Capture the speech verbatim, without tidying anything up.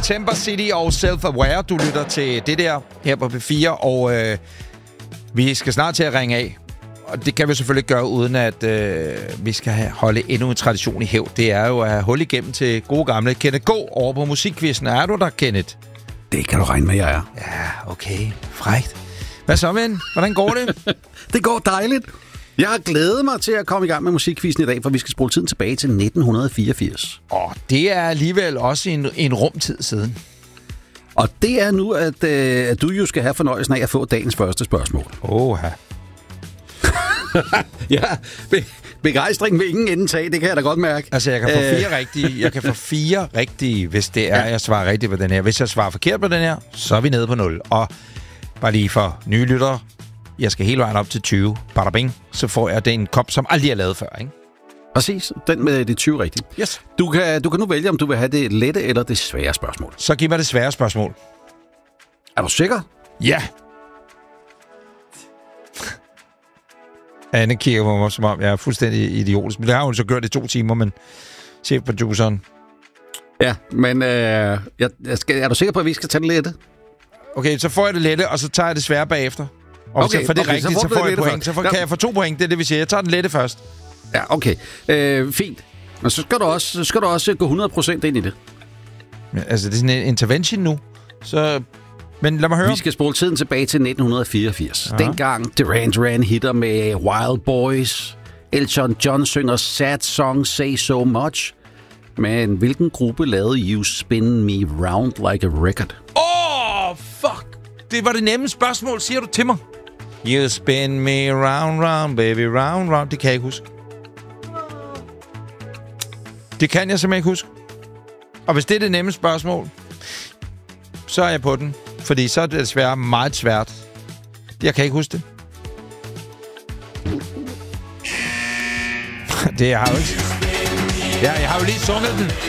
September City og Self-Aware. Du lytter til det der her på P fire, og øh, vi skal snart til at ringe af. Og det kan vi selvfølgelig gøre, uden at øh, vi skal have, holde endnu en tradition i hævd. Det er jo at have hul igennem til gode gamle Kenneth Gå over på Musikquizzen. Er du der, Kenneth? Det kan du regne med, jeg er. Ja, okay. Frækt. Hvad så, ven? Hvordan går det? Det går dejligt. Jeg har glædet mig til at komme i gang med Musikquizzen i dag, for vi skal spole tiden tilbage til nitten fireogfirs. Og det er alligevel også en, en rumtid siden. Og det er nu, at, øh, at du jo skal have fornøjelsen af at få dagens første spørgsmål. Åha. Ja, be- begejstring vil ingen ende tage, det kan jeg da godt mærke. Altså, jeg kan få fire rigtige, jeg kan få fire rigtige, hvis det er, jeg svarer rigtigt på den her. Hvis jeg svarer forkert på den her, så er vi nede på nul. Og bare lige for nye lyttere, jeg skal hele vejen op til tyve. Bada bing, så får jeg den kop, som aldrig er lavet før, ikke? Præcis, den med de tyve rigtige. Yes. Du kan, du kan nu vælge, om du vil have det lette eller det svære spørgsmål. Så giv mig det svære spørgsmål. Er du sikker? Ja. Anne kigger på mig, som om jeg er fuldstændig idiotisk. Men det har hun så gjort i to timer, men chefproduceren. Ja, men øh, jeg, jeg skal, er du sikker på, at vi skal tage den lette? Okay, så får jeg det lette, og så tager jeg det svære bagefter. Og Okay, så, for det er okay, rigtigt, så så får får, du jeg det lette point. Så får, først. kan Ja. jeg få to point, det er det, vi siger. Jeg tager den lette først. Ja, okay. Øh, fint. Men så skal du også, så skal du også gå hundrede procent ind i det. Men, altså, det er sådan en intervention nu. Så... Men lad mig høre. Vi skal spole tiden tilbage til nitten fireogfirs. Ja. Dengang Duran Duran hitter med Wild Boys. Elton John synger sad song Say So Much. Men hvilken gruppe lavede You Spin Me Round Like a Record? Åh, oh, fuck. Det var det nemme spørgsmål, siger du til mig. You spin me round, round, baby, round, round. Det kan jeg ikke huske. Det kan jeg simpelthen ikke huske. Og hvis det er det nemme spørgsmål, så er jeg på den. Fordi så er det desværre meget svært. Jeg kan ikke huske det. Det jeg har jo ikke... Ja, jeg har jo lige sunget den.